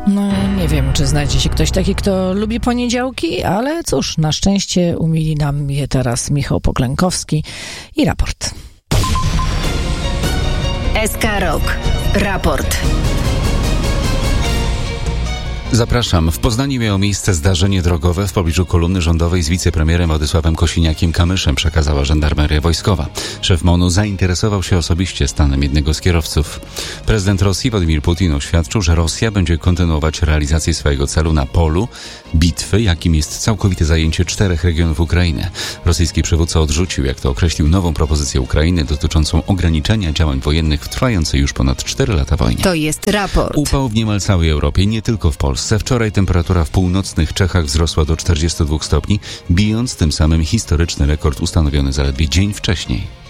No, nie wiem, czy znajdzie się ktoś taki, kto lubi poniedziałki, ale cóż, na szczęście umili nam je teraz Michał Poklękowski i raport. SK Rok. Raport. Zapraszam. W Poznaniu miało miejsce zdarzenie drogowe w pobliżu kolumny rządowej z wicepremierem Władysławem Kosiniakiem-Kamyszem, przekazała żandarmeria wojskowa. Szef MON-u zainteresował się osobiście stanem jednego z kierowców. Prezydent Rosji Władimir Putin oświadczył, że Rosja będzie kontynuować realizację swojego celu na polu bitwy, jakim jest całkowite zajęcie 4 regionów Ukrainy. Rosyjski przywódca odrzucił, jak to określił, nową propozycję Ukrainy dotyczącą ograniczenia działań wojennych w trwającej już ponad 4 lata wojnie. To jest raport. Upał w niemal całej Europie, nie tylko w Polsce. Wczoraj temperatura w północnych Czechach wzrosła do 42 stopni, bijąc tym samym historyczny rekord ustanowiony zaledwie dzień wcześniej.